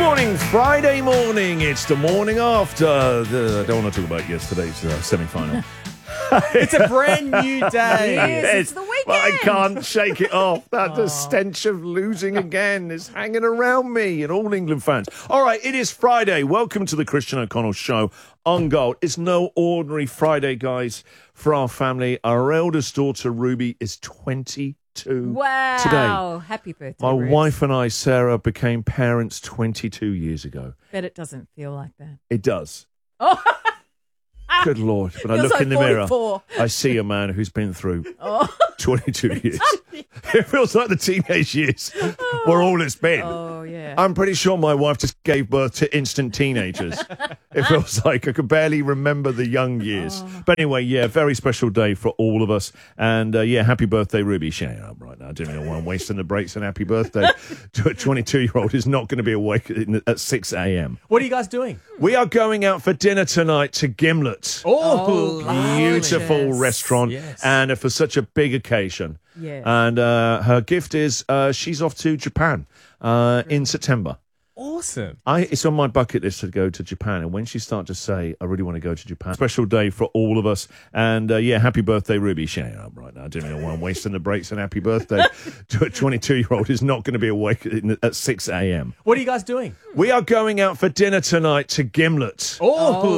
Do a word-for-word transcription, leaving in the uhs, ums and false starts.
morning, Friday morning. It's the morning after the. I don't want to talk about yesterday's uh, semi-final. It's a brand new day. Yes, it's the weekend. But I can't shake it off. That the stench of losing again is hanging around me and all England fans. All right, it is Friday. Welcome to the Christian O'Connell Show on Gold. It's no ordinary Friday, guys, for our family. Our eldest daughter, Ruby, is twenty-two Wow. today. Happy birthday, My Ruth. wife and I, Sarah, became parents twenty-two years ago. Bet it doesn't feel like that. It does. Oh, Good Lord. When I Feels look like in the mirror, forty-four. I see a man who's been through oh. twenty-two years. It feels like the teenage years were all it's been. oh, yeah. I'm pretty sure my wife just gave birth to instant teenagers. It feels like I could barely remember the young years. Oh. But anyway, yeah, very special day for all of us. And uh, yeah, happy birthday, Ruby. Shut up right now. I don't know why I'm wasting the breaks. And happy birthday to a twenty-two-year-old who's not going to be awake at six a.m. What are you guys doing? We are going out for dinner tonight to Gimlet. Oh, Beautiful Delicious. restaurant, Yes. and uh, for such a big occasion. Yeah. And uh, her gift is uh, she's off to Japan uh, in September. awesome. I, it's on my bucket list to go to Japan, and when she started to say, I really want to go to Japan, special day for all of us. And uh, yeah, happy birthday, Ruby. Shut up right now. I don't know why I'm wasting the breaks. And happy birthday to a twenty-two-year-old who's not going to be awake at six a.m. What are you guys doing? We are going out for dinner tonight to Gimlet. Oh,